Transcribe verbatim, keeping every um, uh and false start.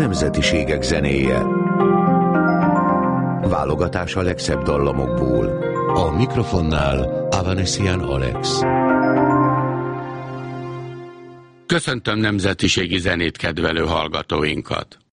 nemzetiségek zenéje. Válogatás a legszebb dallamokból. A mikrofonnál Avanesian Alex. Köszöntöm nemzetiségi zenét kedvelő hallgatóinkat!